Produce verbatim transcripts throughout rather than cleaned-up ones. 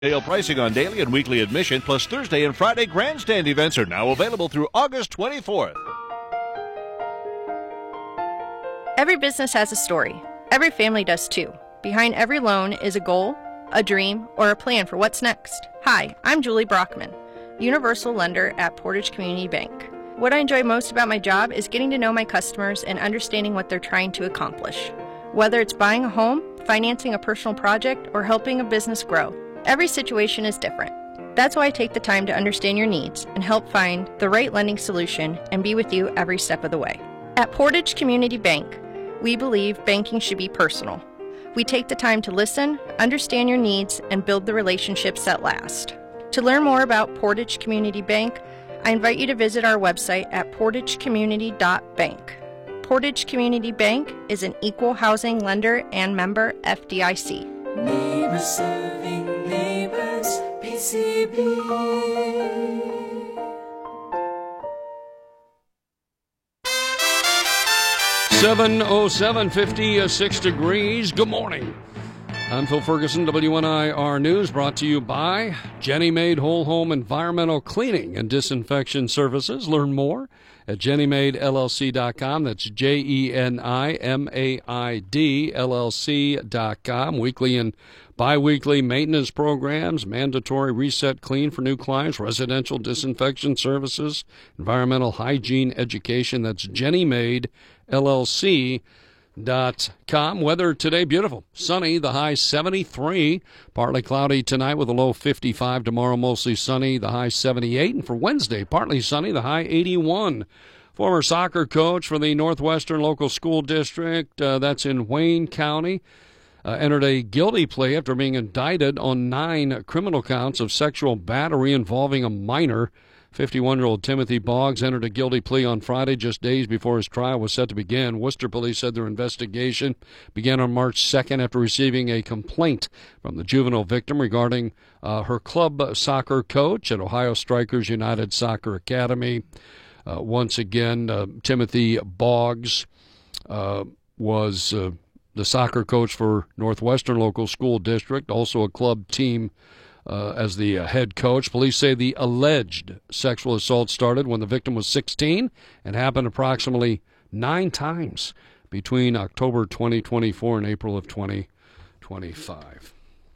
Sale pricing on daily and weekly admission plus Thursday and Friday grandstand events are now available through August twenty-fourth. Every business has a story. Every family does too. Behind every loan is a goal, a dream, or a plan for what's next. Hi, I'm Julie Brockman, Universal Lender at Portage Community Bank. What I enjoy most about my job is getting to know my customers and understanding what they're trying to accomplish. Whether it's buying a home, financing a personal project, or helping a business grow, every situation is different. That's why I take the time to understand your needs and help find the right lending solution and be with you every step of the way. At Portage Community Bank, we believe banking should be personal. We take the time to listen, understand your needs, and build the relationships that last. To learn more about Portage Community Bank, I invite you to visit our website at portage community dot bank. Portage Community Bank is an equal housing lender and member F D I C. Neighbors serving neighbors, P C B. seven oh seven, fifty-six degrees. Good morning. I'm Phil Ferguson, W N I R News, brought to you by Jenny Maid Whole Home Environmental Cleaning and Disinfection Services. Learn more at jenny maid L L C dot com. That's J E N I M A I D L L C dot com. Weekly and bi-weekly maintenance programs, mandatory reset clean for new clients, residential disinfection services, environmental hygiene education. That's Jenny Maid L L C dot com. Weather today, beautiful. Sunny, the high seventy-three. Partly cloudy tonight with a low fifty-five. Tomorrow, mostly sunny, the high seventy-eight. And for Wednesday, partly sunny, the high eighty-one. Former soccer coach for the Northwestern Local School District, uh, that's in Wayne County, uh, entered a guilty plea after being indicted on nine criminal counts of sexual battery involving a minor. fifty-one-year-old Timothy Boggs entered a guilty plea on Friday, just days before his trial was set to begin. Worcester police said their investigation began on March second after receiving a complaint from the juvenile victim regarding uh, her club soccer coach at Ohio Strikers United Soccer Academy. Uh, once again, uh, Timothy Boggs uh, was uh, the soccer coach for Northwestern Local School District, also a club team Uh, as the uh, head coach. Police say the alleged sexual assault started when the victim was sixteen and happened approximately nine times between October twenty twenty-four and April of twenty twenty-five.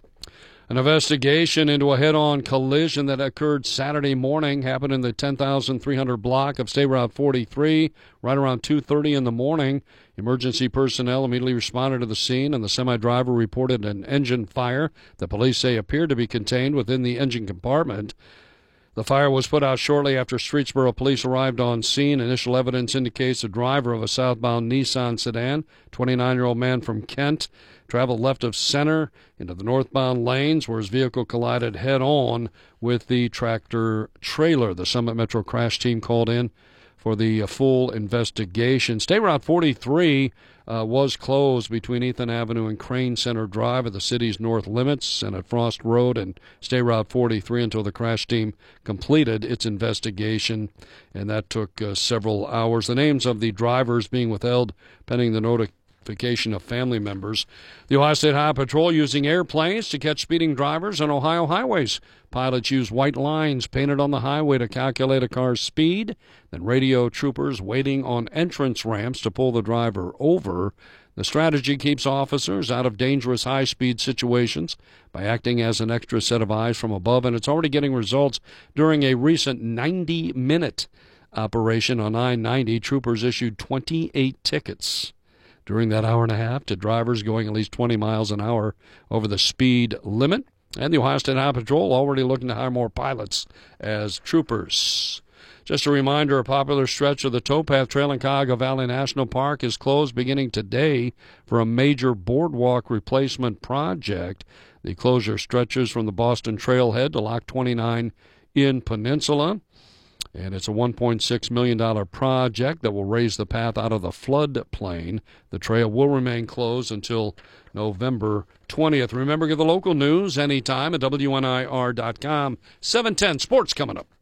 An investigation into a head-on collision that occurred Saturday morning happened in the ten thousand three hundred block of State Route forty-three right around two thirty in the morning. Emergency personnel immediately responded to the scene, and the semi-driver reported an engine fire that police say appeared to be contained within the engine compartment. The fire was put out shortly after Streetsboro police arrived on scene. Initial evidence indicates the driver of a southbound Nissan sedan, twenty-nine-year-old man from Kent, traveled left of center into the northbound lanes where his vehicle collided head-on with the tractor trailer. The Summit Metro crash team called in for the full investigation. State Route forty-three uh, was closed between Ethan Avenue and Crane Center Drive at the city's north limits and at Frost Road and State Route forty-three until the crash team completed its investigation, and that took uh, several hours. The names of the drivers being withheld pending the notification of family members. The Ohio State Highway Patrol using airplanes to catch speeding drivers on Ohio highways. Pilots use white lines painted on the highway to calculate a car's speed. Then radio troopers waiting on entrance ramps to pull the driver over. The strategy keeps officers out of dangerous high-speed situations by acting as an extra set of eyes from above, and it's already getting results. During a recent ninety-minute operation on I ninety, troopers issued twenty-eight tickets during that hour and a half to drivers going at least twenty miles an hour over the speed limit. And the Ohio State Highway Patrol already looking to hire more pilots as troopers. Just a reminder, a popular stretch of the towpath trail in Cuyahoga Valley National Park is closed beginning today for a major boardwalk replacement project. The closure stretches from the Boston Trailhead to Lock twenty-nine in Peninsula. And it's a one point six million dollars project that will raise the path out of the floodplain. The trail will remain closed until November twentieth. Remember, get the local news anytime at W N I R dot com. seven ten Sports coming up.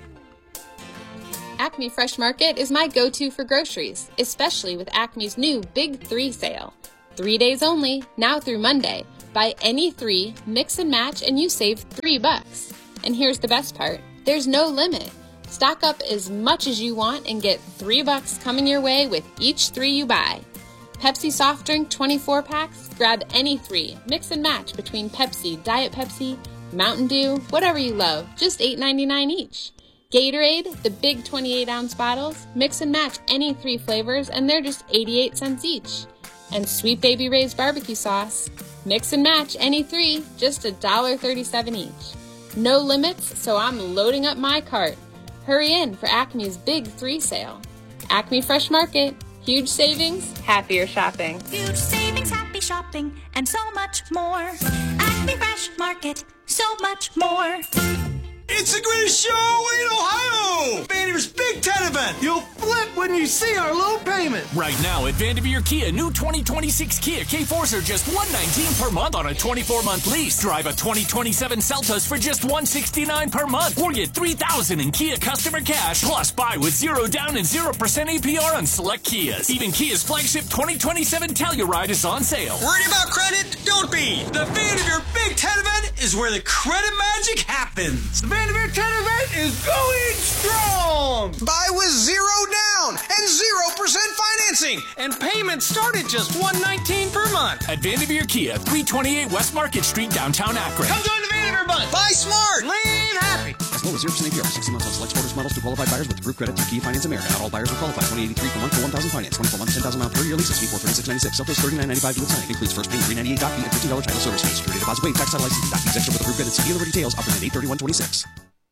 Acme Fresh Market is my go-to for groceries, especially with Acme's new Big Three sale. Three days only, now through Monday. Buy any three, mix and match, and you save three bucks. And here's the best part. There's no limit. Stock up as much as you want and get three bucks coming your way with each three you buy. Pepsi soft drink twenty-four packs? Grab any three. Mix and match between Pepsi, Diet Pepsi, Mountain Dew, whatever you love. Just eight ninety-nine each. Gatorade, the big twenty-eight ounce bottles. Mix and match any three flavors and they're just eighty-eight cents each. And Sweet Baby Ray's barbecue sauce. Mix and match any three, just one dollar thirty-seven each. No limits, so I'm loading up my cart. Hurry in for Acme's Big Three Sale. Acme Fresh Market. Huge savings, happier shopping. Huge savings, happy shopping, and so much more. Acme Fresh Market, so much more. It's the greatest show in Ohio! Vanderveer's Big Ten event! You'll flip when you see our low payment! Right now at Vanderveer Kia, new twenty twenty-six Kia K Force are just one hundred nineteen dollars per month on a twenty-four month lease. Drive a twenty twenty-seven Seltos for just one hundred sixty-nine dollars per month. Or get three thousand dollars in Kia customer cash. Plus buy with zero down and zero percent A P R on select Kias. Even Kia's flagship twenty twenty-seven Telluride is on sale. Worried about credit? Don't be! The Vanderveer Big Ten event is where the credit magic happens. The Vanderveer ten event is going strong! Buy with zero down and zero percent financing, and payments start at just one hundred nineteen dollars per month. At Vanderveer Kia, three twenty-eight West Market Street, downtown Akron. Come join the Vanderveer Bunch. Buy smart, live happy. As low as zero percent A P R for sixty months on select sports models to qualified buyers with approved credit through Kia Finance America. Not all buyers will qualify. twenty eighty-three per month for one thousand finance. twenty-four months, ten thousand mile per year leases. Fee for thirty-six ninety-six. Seltos thirty-nine ninety-five due with signing. Includes first payment three ninety-eight doc fee and fifteen dollars title service fee. Security deposit waived. Tax title license. Doc fees extra with approved credit. See dealer details. Offering at eight thirty-one twenty-six.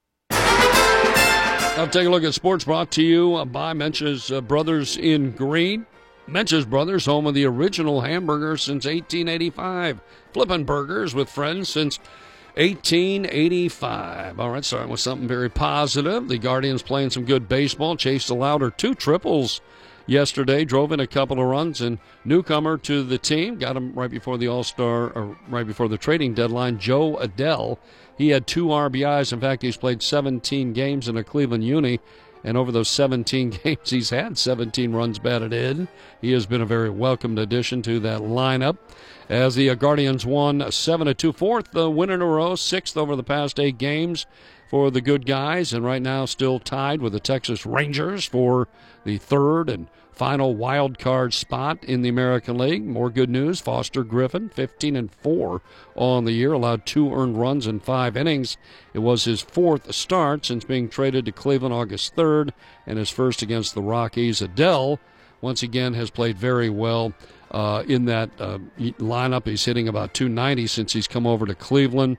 I'll take a look at sports brought to you by Mench's uh, Brothers in Green. Mench's Brothers, home of the original hamburger since eighteen eighty-five. Flippin' burgers with friends since eighteen eighty-five. All right, starting with something very positive. The Guardians playing some good baseball. Chase DeLauder, two triples yesterday, drove in a couple of runs, and newcomer to the team, got him right before the All-Star, or right before the trading deadline, Joe Adell. He had two R B Is. In fact, he's played seventeen games in a Cleveland uni, and over those seventeen games, he's had seventeen runs batted in. He has been a very welcomed addition to that lineup. As the Guardians won seven to two, fourth uh, win in a row, sixth over the past eight games for the good guys, and right now still tied with the Texas Rangers for the third and final wild card spot in the American League. More good news, Foster Griffin, fifteen and four on the year, allowed two earned runs in five innings. It was his fourth start since being traded to Cleveland August third, and his first against the Rockies. Adell, once again, has played very well uh, in that uh, lineup. He's hitting about two ninety since he's come over to Cleveland.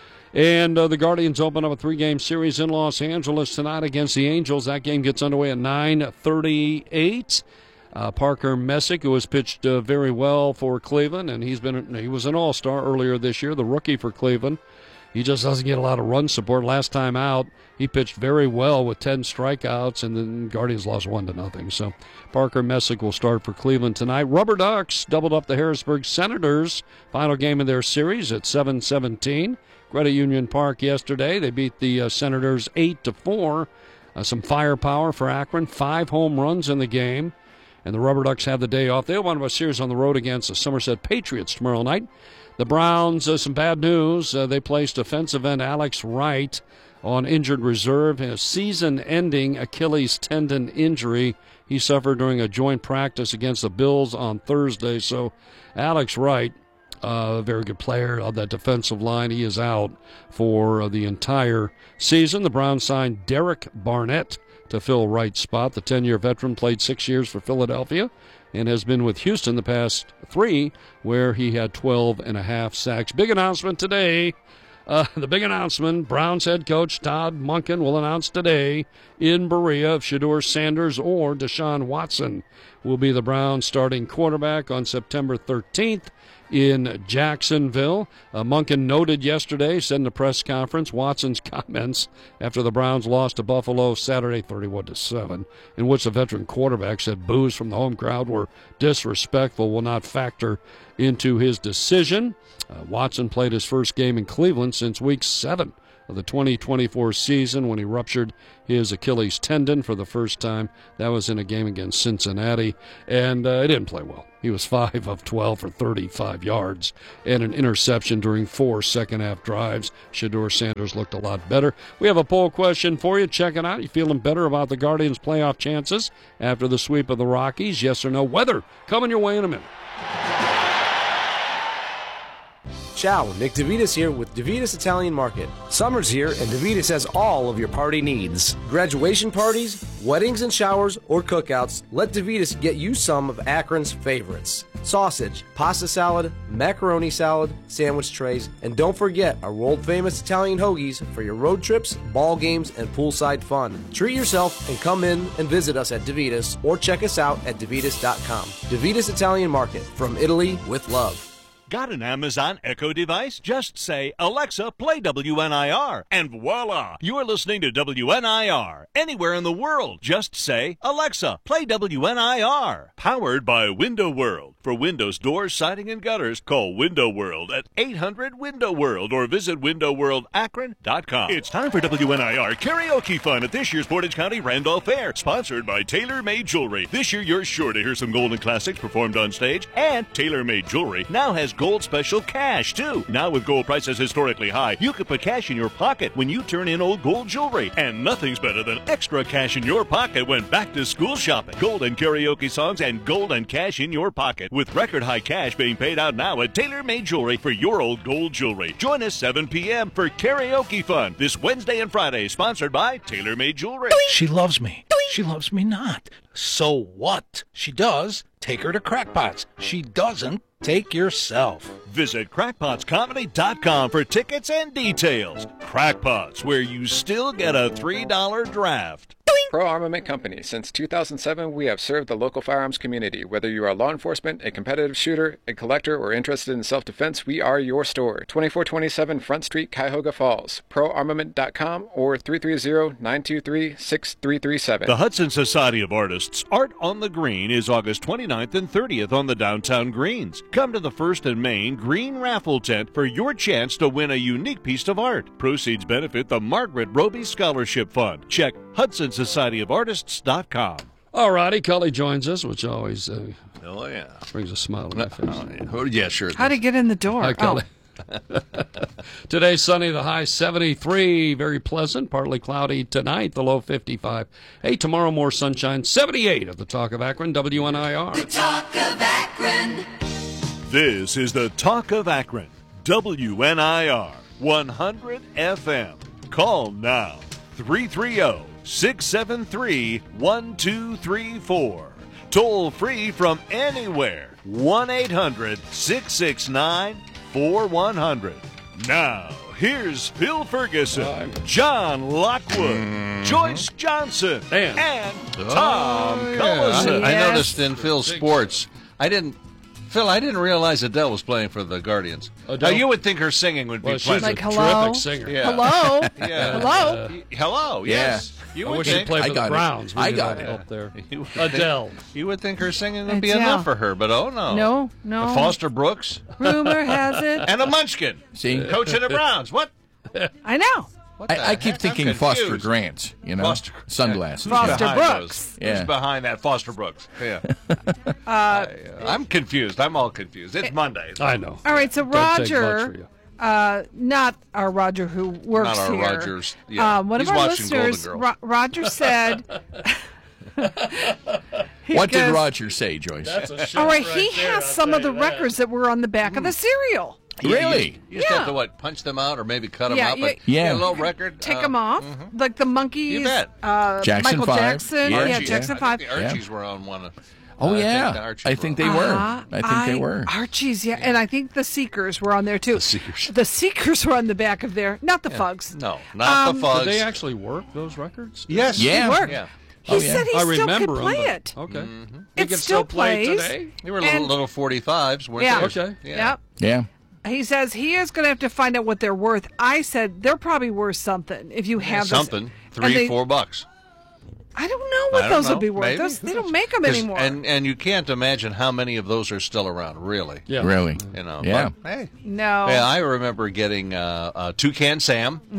And uh, the Guardians open up a three-game series in Los Angeles tonight against the Angels. That game gets underway at nine thirty-eight. Uh, Parker Messick, who has pitched uh, very well for Cleveland, and he's been he was an all-star earlier this year, the rookie for Cleveland. He just doesn't get a lot of run support. Last time out, he pitched very well with ten strikeouts, and then Guardians lost one to nothing. So Parker Messick will start for Cleveland tonight. Rubber Ducks doubled up the Harrisburg Senators. Final game of their series at seven seventeen. Credit Union Park yesterday. They beat the uh, Senators eight to four. Uh, some firepower for Akron. Five home runs in the game. And the Rubber Ducks have the day off. They'll want a series on the road against the Somerset Patriots tomorrow night. The Browns, uh, some bad news. Uh, they placed defensive end Alex Wright on injured reserve. A season-ending Achilles tendon injury he suffered during a joint practice against the Bills on Thursday. So Alex Wright, Uh, a very good player on that defensive line. He is out for uh, the entire season. The Browns signed Derek Barnett to fill Wright's spot. The ten-year veteran played six years for Philadelphia and has been with Houston the past three, where he had twelve and a half sacks. Big announcement today. Uh, the big announcement, Browns head coach Todd Monken will announce today in Berea if Shedeur Sanders or Deshaun Watson will be the Browns starting quarterback on September thirteenth in Jacksonville. Uh, Monken noted yesterday, said in the press conference, Watson's comments after the Browns lost to Buffalo Saturday thirty-one to seven, in which the veteran quarterback said boos from the home crowd were disrespectful, will not factor into his decision. Uh, Watson played his first game in Cleveland since week seven of the twenty twenty-four season when he ruptured his Achilles tendon for the first time. That was in a game against Cincinnati, and uh, he didn't play well. He was five of twelve for thirty-five yards and an interception during four second-half drives. Shedeur Sanders looked a lot better. We have a poll question for you. Check it out. You feeling better about the Guardians' playoff chances after the sweep of the Rockies? Yes or no? Weather coming your way in a minute. Ciao, Nick DeVitas here with DeVitas Italian Market. Summer's here and DeVitas has all of your party needs. Graduation parties, weddings and showers, or cookouts, let DeVitas get you some of Akron's favorites. Sausage, pasta salad, macaroni salad, sandwich trays, and don't forget our world-famous Italian hoagies for your road trips, ball games, and poolside fun. Treat yourself and come in and visit us at DeVitas or check us out at DeVitas dot com. DeVitas Italian Market, from Italy with love. Got an Amazon Echo device? Just say, Alexa, play W N I R, and voila! You're listening to W N I R. Anywhere in the world, just say, Alexa, play W N I R. Powered by Window World. For windows, doors, siding, and gutters, call Window World at eight hundred window world or visit window world akron dot com. It's time for W N I R karaoke fun at this year's Portage County Randolph Fair, sponsored by Tailor Made Jewelry. This year, you're sure to hear some golden classics performed on stage, and Tailor Made Jewelry now has gold special cash, too. Now with gold prices historically high, you can put cash in your pocket when you turn in old gold jewelry. And nothing's better than extra cash in your pocket when back to school shopping. Gold and karaoke songs and gold and cash in your pocket. With record high cash being paid out now at Tailor Made Jewelry for your old gold jewelry. Join us seven p.m. for karaoke fun this Wednesday and Friday, sponsored by Tailor Made Jewelry. She loves me. She loves me not. So what? She does. Take her to Crackpots. She doesn't. Take yourself. Visit crackpots comedy dot com for tickets and details. Crackpots, where you still get a three dollar draft. Pro Armament Company. Since two thousand seven, we have served the local firearms community. Whether you are law enforcement, a competitive shooter, a collector, or interested in self-defense, we are your store. twenty-four twenty-seven Front Street, Cuyahoga Falls. pro armament dot com or three three zero, nine two three, six three three seven. The Hudson Society of Artists Art on the Green is August twenty-ninth and thirtieth on the downtown greens. Come to the First and Main Green Raffle Tent for your chance to win a unique piece of art. Proceeds benefit the Margaret Roby Scholarship Fund. Check hudson society of artists dot com. All righty, Cully joins us, which always uh, oh yeah brings a smile to my face. Oh, yeah. Oh, yeah, sure. How'd he get in the door? Hi, Cully. Oh. Today, sunny, the high seventy-three, very pleasant, partly cloudy tonight, the low fifty-five. Hey, tomorrow more sunshine, seventy-eight at the Talk of Akron, W N I R. The Talk of Akron. This is the Talk of Akron, W N I R, one hundred F M. Call now, three three zero, six seven three, one two three four. Toll free from anywhere, one eight hundred, six six nine, four one zero zero. Now, here's Phil Ferguson, John Lockwood, mm-hmm. Joyce Johnson, and, and Tom oh, yeah. Cullison. I, I noticed in Phil's sports, I didn't, Phil, I didn't realize Adele was playing for the Guardians. Adele? Now, you would think her singing would well, be she's pleasant. Like, a hello? terrific singer. Yeah. Hello? Yeah. Hello? Uh, hello, yes. Yeah. You I would wish think. she'd play for I the got Browns. it. I got it. it. Up there. You would Adele. Think, you would think her singing would be Adele. enough for her, but oh no. No, no. The Foster Brooks. Rumor has it. And a Munchkin. See? Coach of the Browns. What? I know. What the I, I keep heck? thinking I'm Foster confused. Grant, you know, Foster, sunglasses. Who's Foster behind Brooks. those? Yeah. Who's behind that? Foster Brooks. Yeah. Uh, I, uh, I'm confused. I'm all confused. It's Monday. I know. all right, so Don't take much for Roger, you. uh, not our Roger who works Not our here. Rogers. Yeah. Uh, one He's of our watching Golden listeners, Girls. Ro- Roger said. He What did goes, Roger say, Joyce? That's a shit All right, right he there, has I'll some tell of the you that. records that were on the back of the cereal. Really? You just Yeah. have to, what, punch them out or maybe cut them Yeah, up? you- and Yeah. get a little record. Take uh, them off, mhm. like the monkeys. You bet. Uh, Jackson Michael five. Jackson. Yeah. Yeah, Archie, Jackson I Five. think the Archies were on one of Oh, I think yeah. the Archies I think were they on. were. Uh-huh. I think they were. Archie's, yeah. And I think the Seekers were on there, too. The Seekers. The Seekers were on the back of there, not the Fugs. No, not Um, the Fugs. Did they actually work those records? Yes. Yeah. They worked. Yeah. He Oh, yeah. said he I still remember could play them, it. but- Okay. Mm-hmm. They It can still play plays. today. They were little, And- little forty-fives, weren't Yeah. they? Okay. Yeah. Yep. Yeah. He says he is going to have to find out what they're worth. I said they're probably worth something if you have this- Something. and Three, they- four bucks. I don't know what I don't those know. would be worth. Maybe. Those, they don't make them 'Cause- anymore. And and you can't imagine how many of those are still around, really. Yeah. Really? You know. Yeah. But, hey. no. Yeah, I remember getting uh, uh, Toucan Sam. Mm-hmm.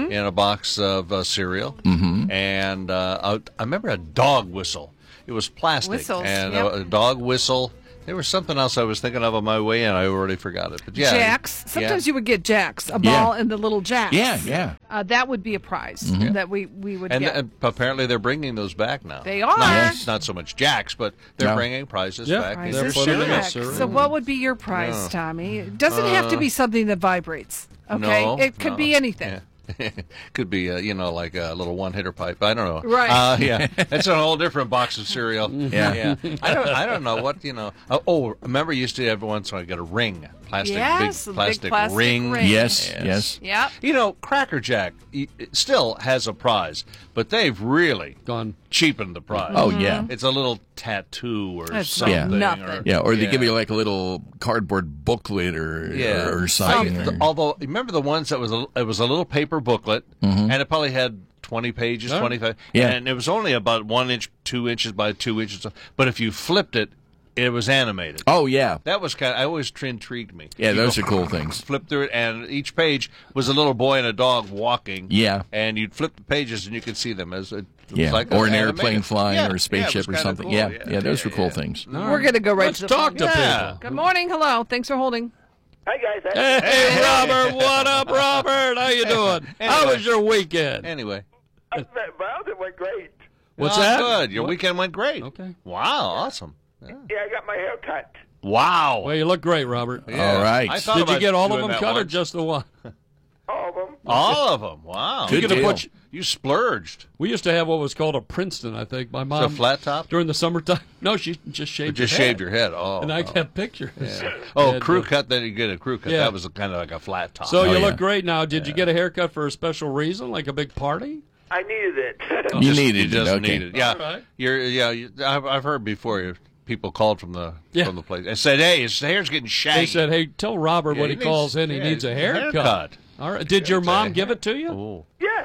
Mm-hmm. in a box of uh, cereal, Mhm. and uh, I, I remember a dog whistle. It was plastic, Whistles, and yep. a, a dog whistle. There was something else I was thinking of on my way in. I already forgot it. But yeah, Jacks. Sometimes yeah. you would get Jacks, a Yeah. ball and the little Jacks. Yeah, yeah. Uh, that would be a prize Mhm. that we, we would And, get. and apparently they're bringing those back now. They are. Not, Yes. not so much Jacks, but they're No. bringing prizes Yeah, back. in Prizes their cereal. back. So what would be your prize, Yeah. Tommy? It doesn't have to Uh, be something that vibrates. Okay, No, it could no. be anything. Yeah. Could be, uh, you know, like a little one-hitter pipe. I don't know. Right. Uh, yeah. It's a whole different box of cereal. Yeah. yeah. I don't. I don't know what you know. Oh, oh remember, you used to every once in a while get a ring, plastic, Yes, a big big plastic, plastic ring. ring. Yes, yes. Yep. You know, Cracker Jack y- it still has a prize, but they've really gone cheapened the prize. Oh, yeah. It's a little tattoo or That's something. nothing. Or, Yeah, or they yeah. give you like a little cardboard booklet or Yeah, or, or something. I- although, remember the ones that was a, it was a little paper booklet, Mhm. and it probably had twenty pages, Oh. twenty-five, Yeah. and it was only about one inch, two inches by two inches. But if you flipped it, it was animated. Oh, yeah. That was kind of, I always intrigued me. Yeah, You those go are cool things. Flip through it, and each page was a little boy and a dog walking. Yeah. and you'd flip the pages, and you could see them as it, it Yeah, was like or an animated. airplane flying Yeah, or a yeah, it spaceship was or kinda something. cool, Yeah, yeah, those were cool yeah. things. We're going to go right Let's to the talk phone. to Yeah. people. Good morning. Hello. Thanks for holding. Hi, guys. Hey, Robert. What up, Robert? How you doing? How Anyway. was your weekend? Anyway, Well, it went great. What's Oh, that? Good. Your What? weekend went great. Okay. Wow, awesome. Yeah. Yeah, I got my hair cut. Wow. Well, you look great, Robert. Yeah. All right. I thought Did you about get all of doing them that cut or once. just the one? All of them. All of them. Wow. Good You could have deal. put- You splurged. We used to have what was called a Princeton, I think. My mom So flat top? during the summertime. No, she just shaved. Just her head. shaved your head. Oh. and I oh. kept pictures. Yeah. Oh, And, crew uh, cut. Then you get a crew cut. Yeah. That was kind of like a flat top. So Oh, you yeah. look great now. Did you get a haircut for a special reason, like a big party? I needed it. You Just- needed you it, just okay. need it. Yeah. All right. You're. Yeah. You, I've, I've heard before. you- People called from the Yeah. from the place and said, "Hey, his hair's getting shaggy." They said, "Hey, tell Robert Yeah, when he he, calls needs- in, he yeah, needs a a haircut." haircut. All right. Did your mom give it to you? Oh. Yes.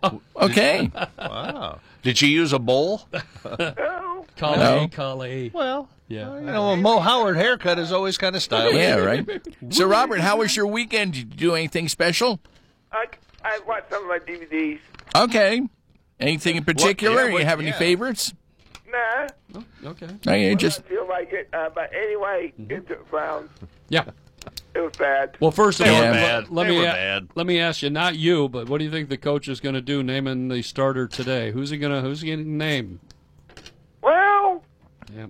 Okay. Wow. Did she use a bowl? No. Collie, No. collie. Well, Yeah. you know, a Mo Howard haircut is always kind of stylish. Yeah, right. So, Robert, how was your weekend? Did you do anything special? I, I watched some of my D V Ds. Okay. Anything in particular? yeah, what- you have any yeah. favorites? Nah. Okay. Okay, I just feel like it. Uh, but anyway, it took rounds. Yeah. It was bad. Well, first of They all, were let- bad. let They me were a- bad. let me ask you, not you, but what do you think the coach is going to do naming the starter today? Who's he going to Who's he going to name? Well, Yeah.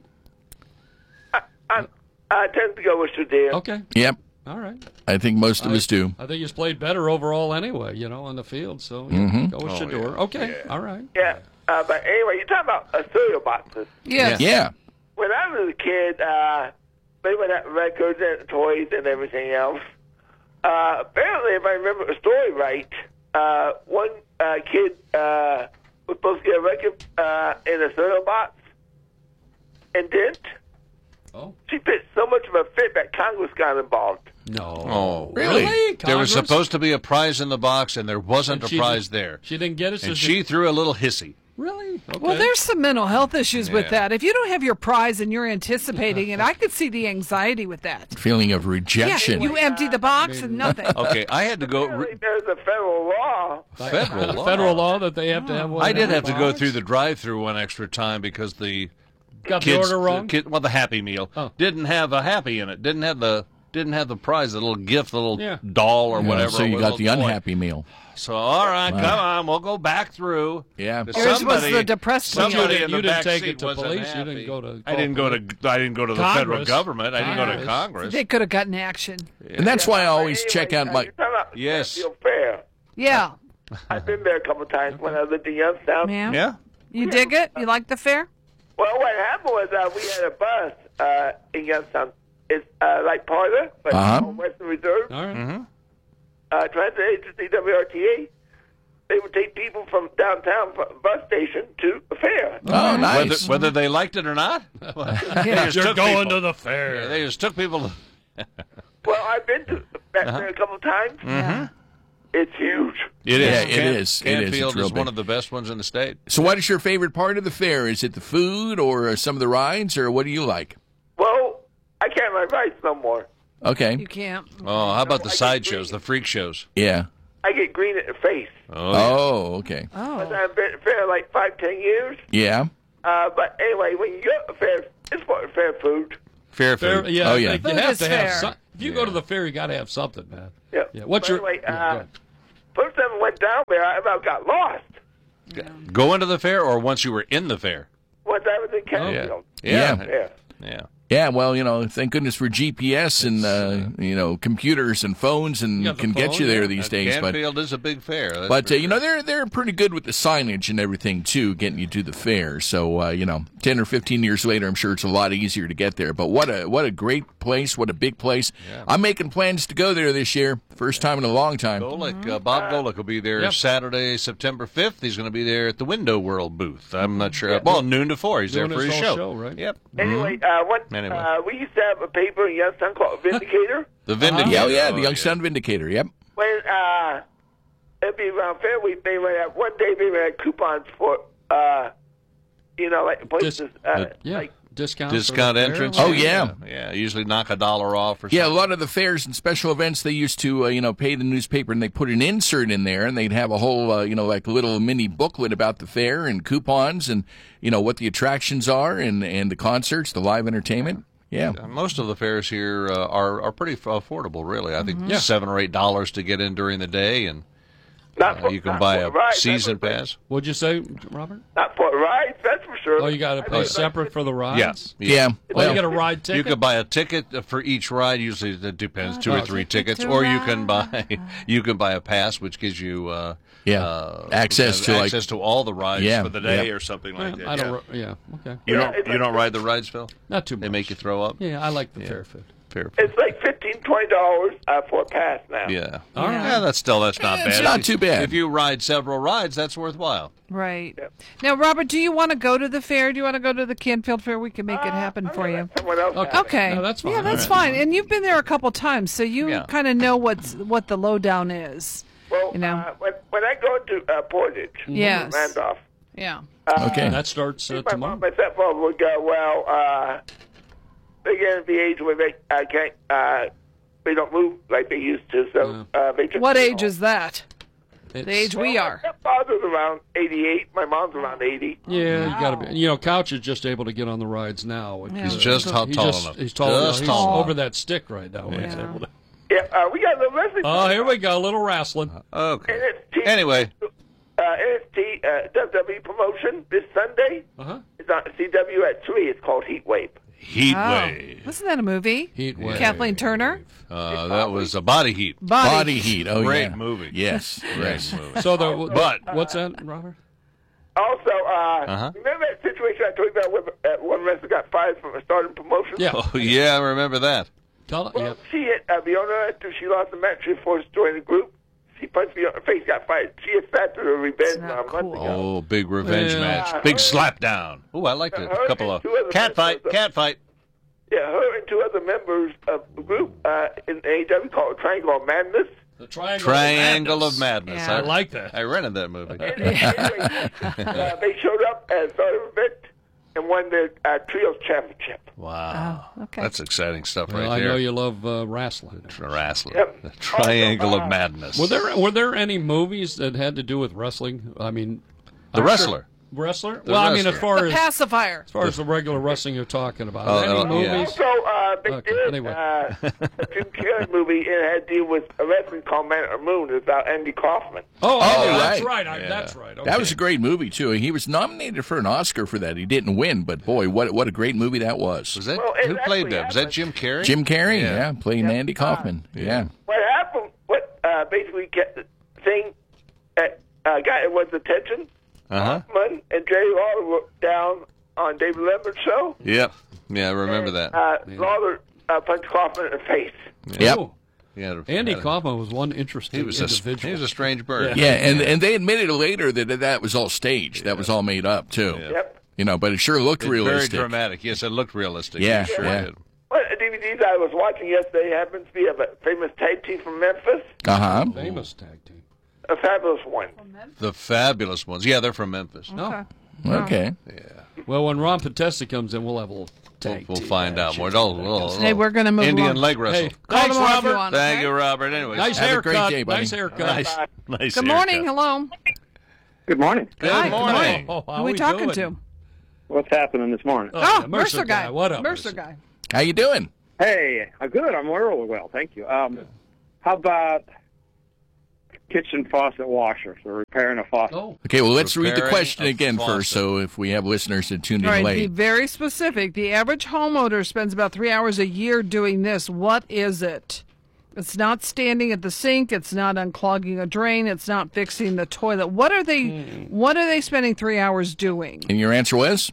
I, I tend to go with Shadir. Okay. yep. All right. I think most of us do. I think he's played better overall anyway, you know, on the field. So yeah, Mhm. go with Oh, Shador. yeah. Okay. All right. Yeah. Uh, but anyway, you're talking about uh, cereal boxes. Yes. Yeah. When I was a kid, uh, they would have records and toys and everything else. Uh, apparently, if I remember the story right, uh, one uh, kid uh, was supposed to get a record uh, in a cereal box and didn't. Oh. She pitched so much of a fit that Congress got involved. No. Oh, Really? There was Congress? supposed to be a prize in the box, and there wasn't And a she prize didn't- there. She didn't get it. So And she threw a little hissy. Really? Okay. Well, there's some mental health issues with Yeah. that. If you don't have your prize and you're anticipating it, I could see the anxiety with that. Feeling of rejection. Yeah, you empty the box and nothing. Okay, I had to go. Apparently, there's a federal law. Federal law. Federal law that they have to have one. I did in the have to go box? through the drive-through one extra time because the Got the kids, order wrong? kid, well, the Happy Meal Oh. didn't have a Happy in it. Didn't have the didn't have the prize, the little gift, the little Yeah. doll or Yeah, whatever. so you a got the little toy. unhappy meal. So all right, Wow. come on, we'll go back through. Yeah. But Yours was somebody- the depressed meal. somebody You didn't- in the you didn't back take seat it to wasn't police. You happy. didn't go to I didn't go to. I didn't go to the federal Congress. government. I didn't go to Congress. Congress. They could have gotten action. And that's why I always Anyway, check out uh, my. you're talking about Yes. Stanfield Fair. Yeah. I've been there a couple of times when I lived in Youngstown. Ma'am? Yeah. You dig it? You like the fair? Well, what happened was uh, we had a bus uh, in Youngstown. It's uh, like Parler, but Uh-huh. on Western Reserve. All right. Mm-hmm. Uh, transit agency W R T A. They would take people from downtown f- bus station to the fair. Oh, nice. Whether, whether they liked it or not. They just You're took going people. to the fair. Yeah, they just took people. To... Well, I've been to back Uh-huh. there a couple of times. Mm-hmm. It's huge. It is. Yeah, it Can- is. It is. Canfield It's real is one big. of the best ones in the state. So, what is your favorite part of the fair? Is it the food or some of the rides, or what do you like? Well, I can't ride bikes no more. Okay. You can't. Oh, how about the sideshows, the freak shows? Yeah. I get green at the face. Oh, oh okay. Oh. But I've been at the fair like five, ten years. Yeah. Uh, but anyway, when you go to the fair, it's for fair food. Fair Fair, food. yeah, Oh, yeah. You Food have is to have fair. some, if you go to the fair, you got to have something, man. Yeah. Yeah. What's But your? anyway, yeah, go uh, ahead. first time I went down there, I about got lost. Going to the fair, or once you were in the fair? Once I was in Yeah. Canfield. Yeah. Yeah. Yeah. Yeah, well, you know, thank goodness for G P S and, uh, you know, computers and phones and got the can get phone, you there yeah. these Uh, days. But Canfield is a big fair. That's But for uh, you know they're they're pretty good with the signage and everything too, getting you to the fair. So uh, you know, ten or fifteen years later, I'm sure it's a lot easier to get there. But what a what a great place! What a big place! Yeah. I'm making plans to go there this year. First time in a long time. Golick, uh, Bob Golick will be there Yep. Saturday, September fifth. He's going to be there at the Window World booth. I'm not sure. Well, noon to four. He's Doing there for his his whole show. show, right? Yep. Anyway, uh, one, Anyway. uh, we used to have a paper in Youngstown called Vindicator. The Vindicator. Yeah, oh, yeah, the Oh, Youngstown Vindicator. Yep. When uh, it'd be around Fair Week, they would have one day they would have coupons for, uh, you know, like places. uh, Yeah. like, Discount. Discount entrance. Oh, yeah. yeah. Usually knock a dollar off or Yeah, a something. lot of the fairs and special events, they used to, uh, you know, pay the newspaper and they put an insert in there and they'd have a whole, uh, you know, like little mini booklet about the fair and coupons and, you know, what the attractions are and, and the concerts, the live entertainment. Yeah. Uh, Most of the fairs here uh, are are pretty f- affordable, really. I think Yeah. seven or eight dollars to get in during the day, and not uh, for, you can not buy for a rides, season that's pass. What'd you say, Robert? Not for rides, that's for sure. Oh, you got to pay separate for the rides. Yeah, Yeah. Oh, Well, you got a ride ticket. You could buy a ticket for each ride. Usually, it depends, two or Oh, three ticket tickets, to or you can buy you can buy a pass, which gives you uh, Yeah. uh, Access to, like- access to all the rides Yeah, for the day yeah. or something like that. I yeah. don't. Yeah. Okay. You Yeah, don't it's you like- don't ride the rides, Phil? Not too They much. make you throw up. Yeah, I like the Yeah. fair food. Fair. It's like fifteen, twenty dollars uh, for a pass now. Yeah. All right. Yeah, that's still that's not It's bad. not If- too bad. If you ride several rides, that's worthwhile. Right. Now, Robert, do you want to go to the fair? Do you want to go to the Canfield Fair? We can make it happen for you. Someone else Okay. has it. Okay. No, that's fine. Yeah, that's All right. fine. And you've been there a couple times, so you Yeah. kind of know what's what the lowdown is. Well, You know. uh, when, when I go to uh, Portage, Yes. Randolph, Yeah. uh, Okay. And that starts uh, my tomorrow. mom, my stepfather would go, well, uh, they get at the age where they uh, can't, uh, they don't move like they used to, so uh, they just. What age is that? It's- The age we Well, are. My stepfather's around eighty-eight. My mom's around eighty. Yeah, you got to be. You know, Couch is just able to get on the rides now. which Yeah. is- He's just tall, he tall just- enough. He's tall Just enough. He's tall enough. over that stick right now. He's Yeah. able to- Yeah, uh, we got the wrestling. Oh, here we go. A little wrestling. Okay. N S T, Anyway, uh, N S T uh, W W E promotion this Sunday. Uh-huh. It's on C W at three. It's called Heat Wave. Heat Oh. Wave. Wasn't that a movie? Heat wave. Kathleen Turner? Uh, that was a Body Heat. Body. Body heat. Oh, Great yeah. movie. Yes. Great Yes. movie. So the But- what's that, Robert? Also, uh, Uh-huh. remember that situation I told you about where uh, one wrestler got fired from a starting promotion? Yeah. Oh, yeah, I remember that. Tell Well, yep. she hit uh, Fiona after she lost the match before she joined the group. She punched me on her face, got fired. She had sat through a revenge not uh, a month cool. ago. Oh, big revenge Yeah. match. Big slap down. Oh, I liked it. A couple of cat fight, cat fight. Yeah, her and two other members of the group uh, in A E W called Triangle of Madness. The triangle, Triangle of Madness. Yeah. I like that. I rented that movie. And, anyway, uh, they showed up and started a bit and won the uh, Trios Championship. Wow. Oh, okay. That's exciting stuff Well, right I there. know you love uh, wrestling. Wrestling. Yep. The Triangle Also, uh, of Madness. Were there were there any movies that had to do with wrestling? I mean, The I'm Wrestler. sure- wrestler. The well, I mean, as Wrestler. far The as pacifier. as far as the regular wrestling you're talking about, Oh, any uh, movies? yeah. Also, uh, they Okay, did anyway. uh, a Jim Carrey movie. It had to do with a wrestling called Man of the Moon. It's about Andy Kaufman. Oh, Oh, oh, that's right. right. I, Yeah. That's right. Okay. That was a great movie too. He was nominated for an Oscar for that. He didn't win, but boy, what what a great movie that was. Was that Well, it who played actually that? Was that happened. Jim Carrey? Jim Carrey, Yeah. yeah, playing Andy Kaufman. Yeah. What happened? What uh, basically kept the thing that uh, got everyone's attention? Uh huh. Kaufman and Jerry Lawler were down on David Letterman's show. Yep. Yeah, I remember that. Uh, Lawler uh, punched Kaufman in the face. Yep. Oh, Yeah, Andy had a- Kaufman was one interesting He was a individual. he was a strange bird. Yeah, and and they admitted later that that was all staged. That was all made up too. Yep. You know, but it sure looked It's realistic. Very dramatic. Yes, it looked realistic. Yeah, It sure yeah. did. Well, a D V Ds I was watching yesterday happens to be of a famous tag team from Memphis, Uh huh. famous tag team. a fabulous one. The Fabulous Ones. Yeah, they're from Memphis. No. Okay. Yeah. Well, when Ron Podesta comes in, we'll have a little We'll, tag we'll team find out action. more. We'll, we'll, Hey, we're gonna move Indian along. leg wrestle. Hey, Call thanks, tomorrow if you Robert. want, Thank okay? you, Robert. Anyway, Nice Have a haircut. great day, buddy. Nice haircut. Nice, nice Good haircut. morning. Hello. Good morning. Good Hi, morning. Oh, Who are we talking to? What's happening this morning? Oh, yeah, Mercer, Mercer guy. guy. What up, Mercer Mercer? guy. How you doing? Hey, uh, good. I'm really well, thank you. Um, how about kitchen faucet washers or repairing a faucet? Oh. Okay, well, let's read the Repairing question a again faucet. first, so if we have listeners that tuned in All right, be late. very specific. The average homeowner spends about three hours a year doing this. What is it? It's not standing at the sink. It's not unclogging a drain. It's not fixing the toilet. What are they? Hmm. What are they spending three hours doing? And your answer was?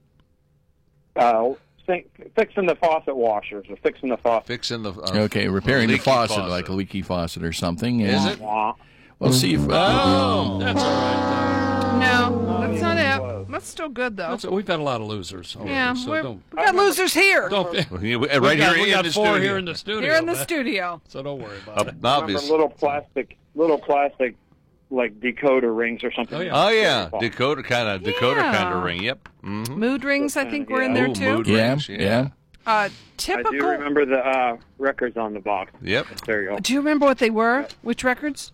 Uh, sink, fixing the faucet washers or fixing the faucet. Fixing the uh, Okay, repairing the leaky faucet, faucet. like a leaky faucet or something. Is and- it? Wah. We'll see if. Oh, that's all right. No, that's not it. That's still good though. That's, we've had a lot of losers. already, yeah, so we're, don't. we got losers here. Don't. Well, you- We've right got, here we in got the four studio. here in the studio. Here in the man. studio. So don't worry about Uh, it. obvious. Remember little plastic, little plastic, like decoder rings or something. Oh, yeah. Oh yeah, Dakota kind of Dakota Yeah. kind of ring. Yep. Mm-hmm. Mood rings, I think, were in Yeah. there Ooh, too. mood Yeah, rings, yeah. Uh, I typical. do remember the uh, records on the box. Yep. There you go. Do you remember what they were? Which records?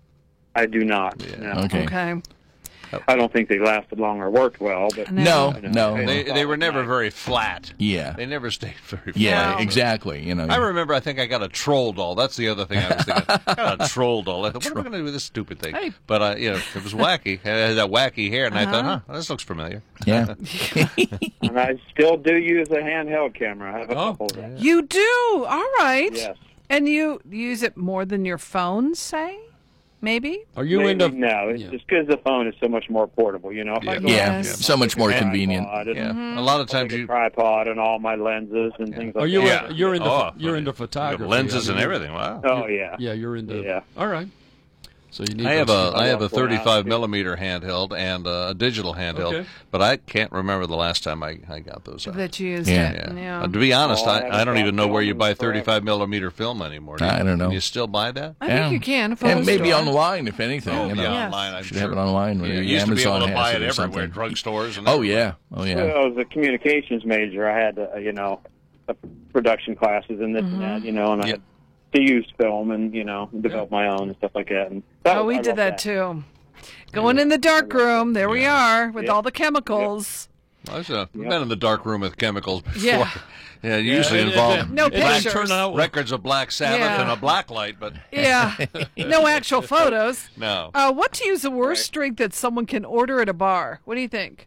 I do not. No. Okay. Okay. I don't think they lasted long or worked well, but No, you no. know, They they were never very flat. Yeah. They never stayed very flat. Yeah, exactly. You know. I remember. I think I got a troll doll. That's the other thing I was thinking. I got a troll doll. I thought, what am I going to do with this stupid thing? Hey. But uh, you know, it was wacky. It had that wacky hair, and I thought, Uh-huh. huh, this looks familiar. Yeah. and I still do use a handheld camera. I have a Oh. couple of them. You do. All right. Yes. And you use it more than your phone, say? Maybe? Are you Maybe into? No, it's Yeah. just because the phone is so much more portable. You know, if I go Yeah, out, so much more convenient. tripod and- Yeah. Mm-hmm. A lot of I'll times take a you tripod and all my lenses and things like Are you? that. uh, you're into. Oh, you're into you have photography. lenses I and mean, everything. Wow. Oh yeah. Yeah, you're into. Yeah. All right. So you need. I have those- a I have a love going out, thirty-five too. millimeter handheld and uh, a digital handheld, Okay. but I can't remember the last time I, I got those out. That you used Yeah. it. Yeah. Yeah. Uh, to be honest, Oh, I haven't I, I don't got even know where you film buy in forever. thirty-five millimeter film anymore. Do you? I don't know. Can you still buy that? I Yeah. think you can. A photo And maybe store. online, if anything. Oh, you know. yeah, Yes. online. I'm Should sure. have it online. Yeah, Maybe you used to be Amazon able to buy has it or everywhere, something. drugstores. And Oh everywhere. yeah, oh yeah. Well, I was a communications major. I had, uh, you know, uh, production classes and this Mm-hmm. and that, you know, and I Yeah. had to use film and, you know, develop my own and stuff like that. And that Oh, was- we I did love that too. Going in the dark room. There we are with Yeah. all the chemicals. I was, uh, I've been in the dark room with chemicals before. Yeah. Yeah, it usually it- it- involved No it didn't pictures. turn out- records of Black Sabbath Yeah. and a black light, but Yeah. No actual photos. no. Uh, what to use the worst drink that someone can order at a bar? What do you think?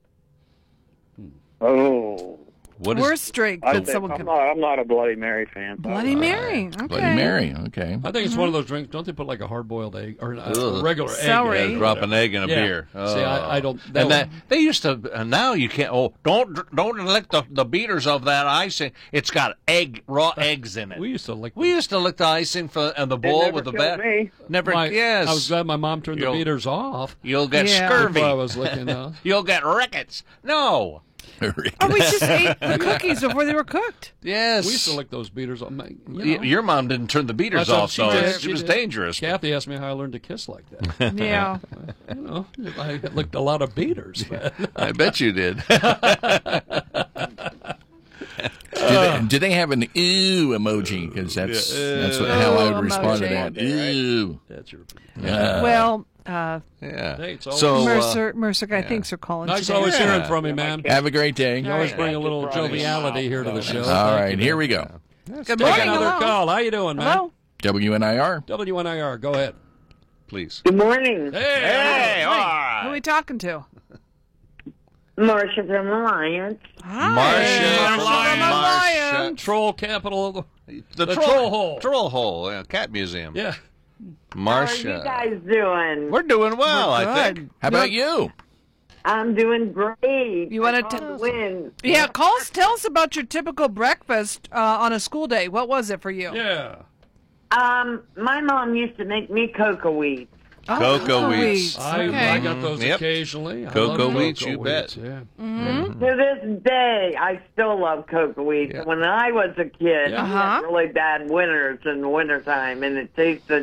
Oh. What is Worst drink I that think- someone I'm can. not, I'm not a Bloody Mary fan. so- Bloody Mary. Okay. Bloody Mary. Okay. I think it's one of those drinks. Don't they put like a hard-boiled egg or a Ugh. regular egg? Celery. in it? Yeah, drop an egg in a Yeah. beer. See, I, I don't. That And that one- they used to. And now you can't. Oh, don't don't lick the, the beaters of that icing. It's got egg, raw eggs in it. we used to like. We used to lick the icing for and the bowl never with the killed bat. me. Never. my, yes. I was glad my mom turned You'll- the beaters off. You'll get Yeah. scurvy. Before I was licking those. You'll get rickets. No. Oh, we just ate the cookies before they were cooked. Yes. We used to lick those beaters off. You Y- know. Your mom didn't turn the beaters That's what off, she so did. it, She was did. dangerous. Kathy asked me how I learned to kiss like that. Yeah. You know, I licked a lot of beaters. I bet you did. Do they, do they have an ew emoji? Because that's that's what, how I would respond to that. Ew. That's your. Uh, Well, uh, Yeah. Hey, it's always- So uh, Mercer, Mercer guy, thanks for calling Nice today. always Yeah. hearing from you, man. have a great day. You always All bring a right. little joviality here to the show. All Thank right, you, here man. we go. Good Take morning. another Hello. call. How you doing, man? Hello. W N I R. W N I R. Go ahead. please. Good morning. Hey. Hey, all Who right. are we talking to? Marcia from Alliance. Hi. Marcia from Marcia. Marcia. Troll capital of the, The, the troll, troll hole. Troll hole. Yeah, cat museum. Yeah. Marcia. How are you guys doing? We're doing well, We're I good. think. How about you? I'm doing great. You wanna I tell called us? to win. Yeah, call us. Tell us about your typical breakfast uh, on a school day. What was it for you? Yeah. Um, my mom used to make me cocoa wheat. Oh, Cocoa wheats. I, Okay. I got those Yep. occasionally. I Cocoa love wheats, cocoa you bet. wheats, Yeah. Mm-hmm. To this day, I still love cocoa wheat. Yeah. When I was a kid, Yeah. we Uh-huh. had really bad winters in the wintertime, and it tasted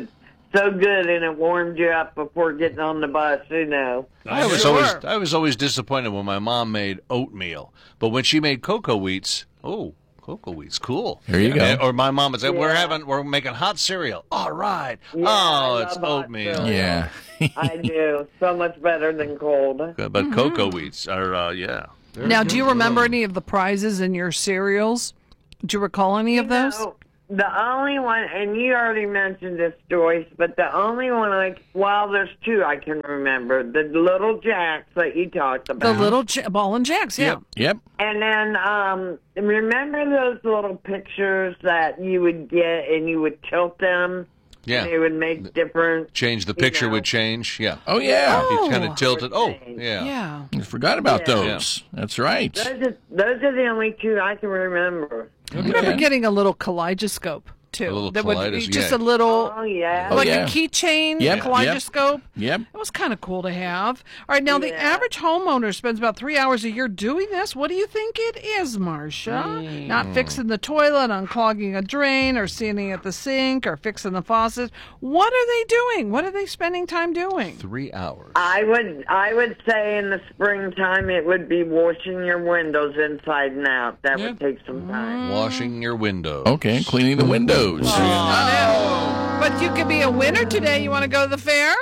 so good, and it warmed you up before getting on the bus, you know. I was always I was always disappointed when my mom made oatmeal, but when she made cocoa wheats, oh, cocoa wheats, cool. There you go. And- or my mom would say, Yeah. "We're having, we're making hot cereal." All right. Yeah, oh, I it's love hot oatmeal. cereal. Yeah. I do. So much better than cold. But but cocoa wheats are, uh, yeah. They're Now, good. do you remember any of the prizes in your cereals? Do you recall any of those? No, the only one, and you already mentioned this, Joyce, but the only one I, well, there's two I can remember. The little jacks that you talked The about. little j- ball and jacks, yeah. Yep. And then, um, remember those little pictures that you would get and you would tilt them? Yeah. And they would make different. Change the picture would change. Yeah. Oh, yeah. You Oh. kind of tilted. Oh, yeah. Yeah. You forgot about Yeah. those. That's right. Those are, those are the only two I can remember. I remember getting a little kaleidoscope, too. A little that would kaleidos- just yeah. a little, Oh, yeah. Oh, like yeah. a keychain Yep, yep. kaleidoscope. Yep. It was kind of cool to have. All right, now the Yeah. average homeowner spends about three hours a year doing this. What do you think it is, Marcia? Hmm. Not fixing the toilet, unclogging a drain, or standing at the sink, or fixing the faucet. What are they doing? What are they spending time doing? Three hours. I would I would say in the springtime it would be washing your windows inside and out. That would take some time. Washing your windows. Okay, cleaning the windows. But you could be a winner today. You want to go to the fair?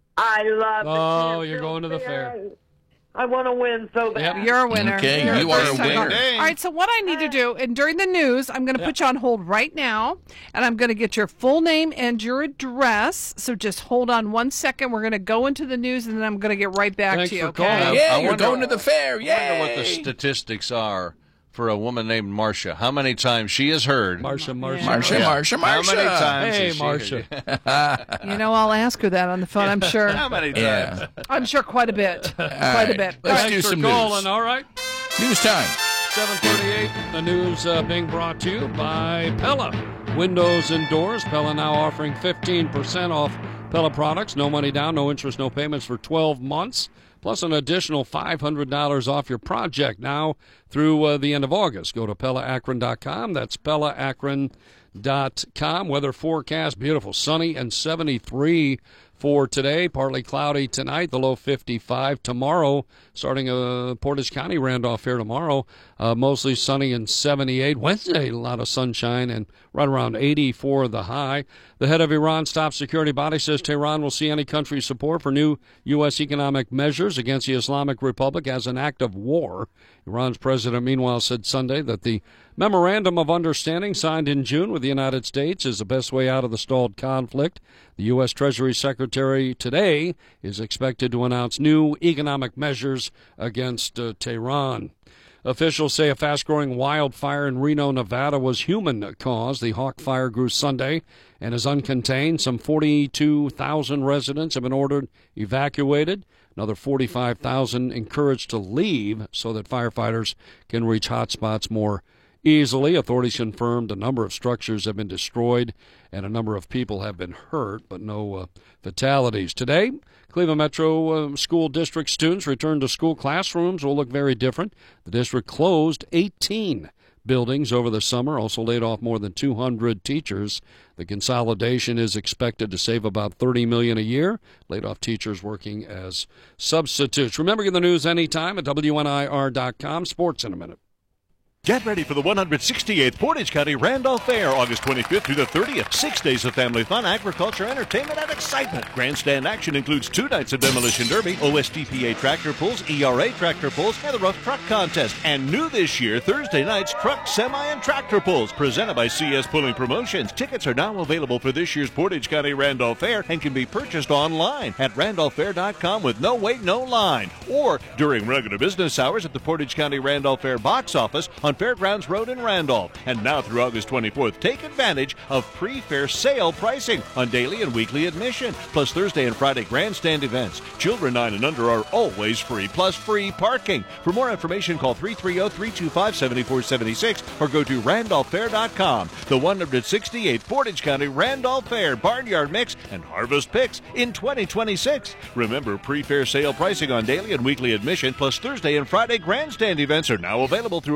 I love the Oh, you're Canfield going to the fair. I want to win so bad. You're a winner. Okay, You're you are a first time winner. All right, so what I need to do, and during the news, I'm going to put you on hold right now, and I'm going to get your full name and your address. So just hold on one second. We're going to go into the news, and then I'm going to get right back Thanks to you, for okay? calling. Yeah, I you're wonder- going to the fair. I wonder Yay! what the statistics are for a woman named Marcia. How many times she has heard. Marcia, Marcia. Marcia, Yeah. Marcia, Marcia. How many times Hey, has she Marcia. heard- You know, I'll ask her that on the phone, I'm sure. How many times? Yeah. I'm sure quite a bit. Quite right, a bit. let's All do right. some for calling, news. all right? News time. seven thirty-eight, the news uh, being brought to you by Pella. Windows and doors. Pella now offering fifteen percent off Pella products. No money down, no interest, no payments for twelve months. Plus an additional five hundred dollars off your project now through uh, the end of August. Go to Pella Akron dot com. That's Pella Akron dot com. Weather forecast, beautiful, sunny and seventy-three for today. Partly cloudy tonight, the low fifty-five. Tomorrow, starting uh, Portage County Randolph Fair tomorrow, uh, mostly sunny and seventy-eight. Wednesday, a lot of sunshine and right around eighty for the high. The head of Iran's top security body says Tehran will see any country's support for new U S economic measures against the Islamic Republic as an act of war. Iran's president, meanwhile, said Sunday that the memorandum of understanding signed in June with the United States is the best way out of the stalled conflict. The U S. Treasury Secretary today is expected to announce new economic measures against uh, Tehran. Officials say a fast-growing wildfire in Reno, Nevada was human-caused. The Hawk Fire grew Sunday and is uncontained. Some forty-two thousand residents have been ordered evacuated. Another forty-five thousand encouraged to leave so that firefighters can reach hot spots more easily. Authorities confirmed a number of structures have been destroyed and a number of people have been hurt, but no uh, fatalities. Today, Cleveland Metro uh, School District students return to school. Classrooms will look very different. The district closed eighteen buildings over the summer, also laid off more than two hundred teachers. The consolidation is expected to save about thirty million dollars a year. Laid off teachers working as substitutes. Remember, get the news anytime at W N I R dot com. Sports in a minute. Get ready for the one hundred sixty-eighth Portage County Randolph Fair, August twenty-fifth through the thirtieth. Six days of family fun, agriculture, entertainment, and excitement. Grandstand action includes two nights of Demolition Derby, O S D P A tractor pulls, E R A tractor pulls, and the Rough Truck Contest. And new this year, Thursday nights, truck, semi, and tractor pulls, presented by C S Pulling Promotions. Tickets are now available for this year's Portage County Randolph Fair and can be purchased online at randolph fair dot com with no wait, no line. Or during regular business hours at the Portage County Randolph Fair box office on Fairgrounds Road in Randolph. And now through August twenty-fourth, take advantage of pre-fair sale pricing on daily and weekly admission, plus Thursday and Friday grandstand events. Children nine and under are always free, plus free parking. For more information, call three three zero, three two five, seven four seven six or go to randolph fair dot com. The one hundred sixty-eighth Portage County Randolph Fair Barnyard Mix and Harvest Picks in twenty twenty-six. Remember, pre-fair sale pricing on daily and weekly admission, plus Thursday and Friday grandstand events are now available through August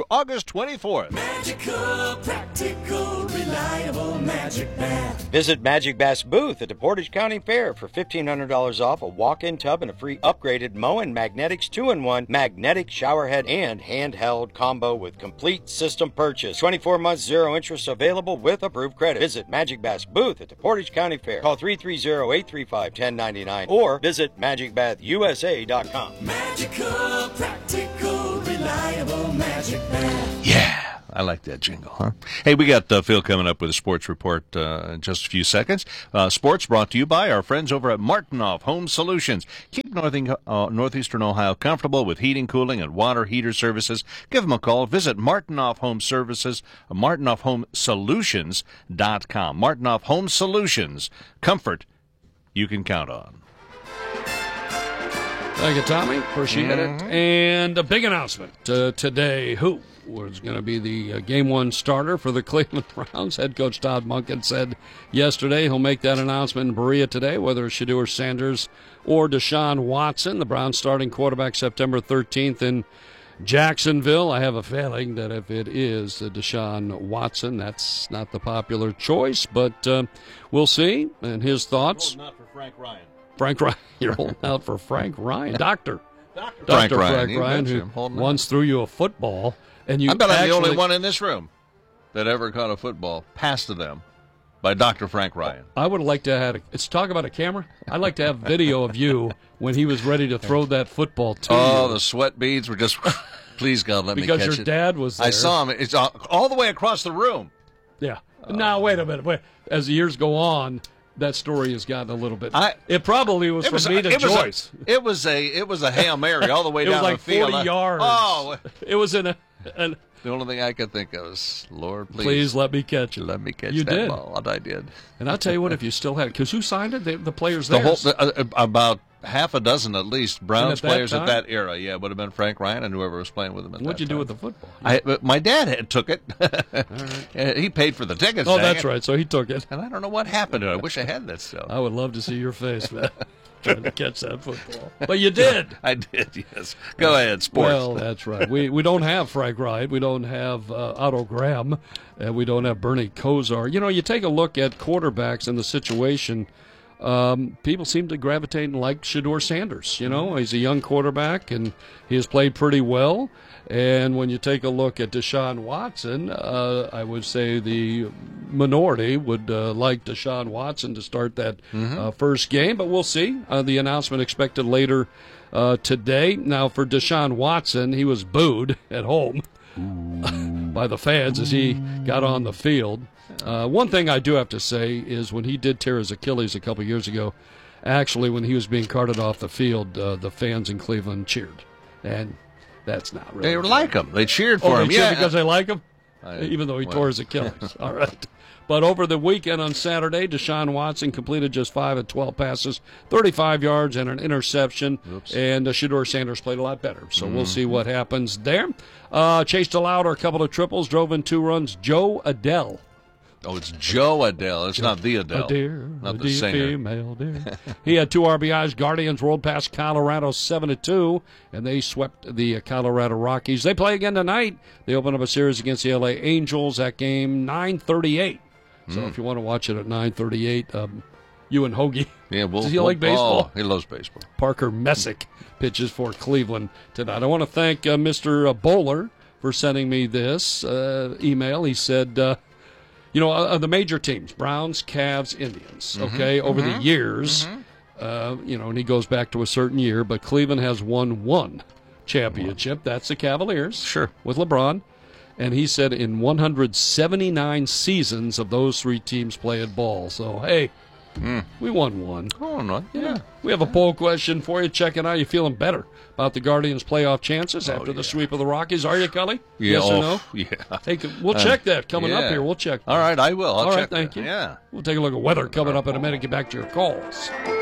twenty-fourth. Magical, practical, reliable Magic Bath. Visit Magic Bath's booth at the Portage County Fair for fifteen hundred dollars off a walk-in tub and a free upgraded Moen Magnetics two in one magnetic showerhead and handheld combo with complete system purchase. twenty-four months zero interest available with approved credit. Visit Magic Bath's booth at the Portage County Fair. Call three three zero, eight three five, one zero nine nine or visit magic bath u s a dot com. Magical, practical, reliable Magic Bath. Yeah. I like that jingle, huh? Hey, we got uh, Phil coming up with a sports report uh, in just a few seconds. Uh, sports brought to you by our friends over at Martinoff Home Solutions. Keep northing, uh, Northeastern Ohio comfortable with heating, cooling, and water heater services. Give them a call. Visit Martinoff Home Services, uh, martinoff home solutions dot com. Martinoff Home Solutions. Comfort you can count on. Thank you, Tommy. Appreciate Mm-hmm. it. And a big announcement uh, today. Who was going to be the uh, game one starter for the Cleveland Browns? Head coach Todd Monken said yesterday he'll make that announcement in Berea today, whether it's Shedeur Sanders or Deshaun Watson, the Browns starting quarterback, September thirteenth in Jacksonville. I have a feeling that if it is uh, Deshaun Watson, that's not the popular choice, but uh, we'll see. And his thoughts. Not for Frank Ryan. Frank Ryan. You're holding out for Frank Ryan. Doctor. Doctor Doctor Frank Ryan. Frank You Ryan, betcha. who I'm holding out. once threw you a football. And you I bet I'm the actually- only one in this room that ever caught a football passed to them by Doctor Frank Ryan. I would like to have. A, it's talk about a camera. I'd like to have video of you when he was ready to throw that football to Oh, you. the sweat beads were just. Please God, let Because me catch your it. dad was I there. saw him. It's all, all the way across the room. Yeah. now wait a minute. Wait. As the years go on, that story has gotten a little bit. I, it probably was it from was, me to it was Joyce. A, it was a it was a Hail Mary all the way it down was like the field. forty yards. Oh, it was in a. An, the only thing I could think of is, Lord, please, please let me catch it. Let me catch you that did. ball. And I did. And I'll tell you what, if you still had, because who signed it? The, the players The there. whole the, uh, about half a dozen at least Browns at that players time? at that era. Yeah, it would have been Frank Ryan and whoever was playing with him at What'd that you do time. with the football? I, but my dad had, took it. Uh, he paid for the tickets. Oh, dang that's it. right. So he took it. And I don't know what happened to it. I wish I had that stuff. I would love to see your face, man, trying to catch that football. But you did. I did, yes. Go ahead, sports. Well, that's right. We we don't have Frank Wright. We don't have uh, Otto Graham. And we don't have Bernie Kosar. You know, you take a look at quarterbacks in the situation, um, people seem to gravitate and like Shedeur Sanders. You know, he's a young quarterback, and he has played pretty well. And when you take a look at Deshaun Watson, uh, I would say the minority would uh, like Deshaun Watson to start that Mm-hmm. uh, first game. But we'll see. Uh, the announcement expected later uh, today. Now, for Deshaun Watson, he was booed at home by the fans as he got on the field. Uh, one thing I do have to say is when he did tear his Achilles a couple years ago, actually when he was being carted off the field, uh, the fans in Cleveland cheered. And that's not really They true. like him. They cheered for oh, him. They cheered Yeah, because they like him? I- Even though he well. tore his Achilles. All right. But over the weekend on Saturday, Deshaun Watson completed just five of twelve passes, thirty-five yards and an interception. Oops. And uh, Shedeur Sanders played a lot better. So we'll Mhm. see what happens there. Uh, chased allowed a couple of triples, drove in two runs. Joe Adele. Oh, it's Joe Adele. It's not the Adele. A dear, not a the dear singer. female dear. He had two R B Is. Guardians rolled past Colorado seven to two, and they swept the uh, Colorado Rockies. They play again tonight. They open up a series against the L A Angels. That game nine thirty-eight. So Mm. if you want to watch it at nine thirty-eight, um, you and Hoagie. Yeah, we'll, Does he we'll- like baseball? Oh, he loves baseball. Parker Messick pitches for Cleveland tonight. I want to thank uh, Mister uh, Bowler for sending me this uh, email. He said, uh, you know, uh, the major teams, Browns, Cavs, Indians, Mhm, okay, over mhm, the years, uh, you know, and he goes back to a certain year, but Cleveland has won one championship. That's the Cavaliers. Sure. With LeBron. And he said in one hundred seventy-nine seasons of those three teams playing ball. So, hey, Mm. we won one. Oh, no. Yeah. We have a poll question for you. Check it out. You feeling better about the Guardians' playoff chances after the sweep of the Rockies? Are you, Cully? Yeah, Yes or oh, no? yeah. Take a, we'll Uh, check that coming up yeah. here. We'll check. All right, I will. I'll All right, check thank that. you. Yeah. We'll take a look at weather coming up in a minute. Get back to your calls.